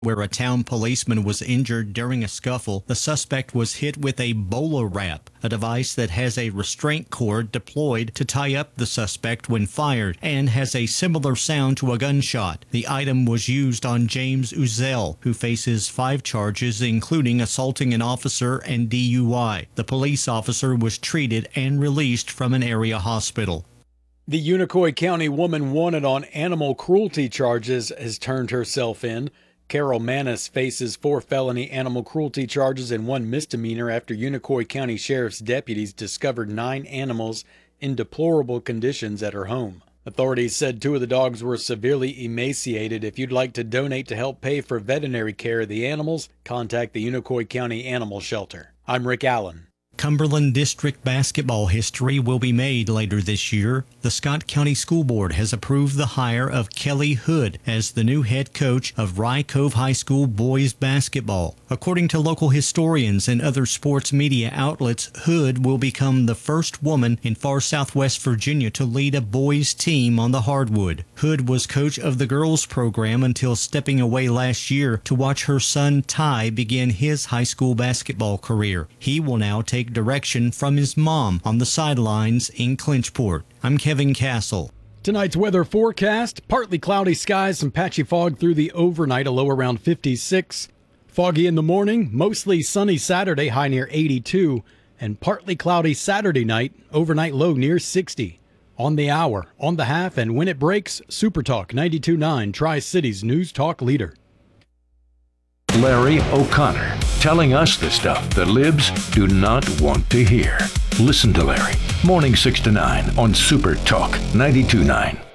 where a town policeman was injured during a scuffle. The suspect was hit with a bowler wrap, a device that has a restraint cord deployed to tie up the suspect when fired and has a similar sound to a gunshot. The item was used on James Uzel, who faces 5 charges, including assaulting an officer and DUI. The police officer was treated and released from an area hospital. The Unicoi County woman wanted on animal cruelty charges has turned herself in. Carol Manis faces 4 felony animal cruelty charges and 1 misdemeanor after Unicoi County Sheriff's deputies discovered 9 animals in deplorable conditions at her home. Authorities said 2 of the dogs were severely emaciated. If you'd like to donate to help pay for veterinary care of the animals, contact the Unicoi County Animal Shelter. I'm Rick Allen. Cumberland District basketball history will be made later this year. The Scott County School Board has approved the hire of Kelly Hood as the new head coach of Rye Cove High School boys basketball. According to local historians and other sports media outlets, Hood will become the first woman in far southwest Virginia to lead a boys team on the hardwood. Hood was coach of the girls program until stepping away last year to watch her son Ty begin his high school basketball career. He will now take direction from his mom on the sidelines in Clinchport. I'm Kevin Castle. Tonight's weather forecast: partly cloudy skies, some patchy fog through the overnight, a low around 56. Foggy in the morning, mostly sunny Saturday, high near 82. And partly cloudy Saturday night, overnight low near 60. On the hour, on the half, and when it breaks, Super Talk 92.9, Tri-Cities News Talk leader. Larry O'Connor, telling us the stuff the libs do not want to hear. Listen to Larry, morning 6 to 9 on Super Talk 92.9.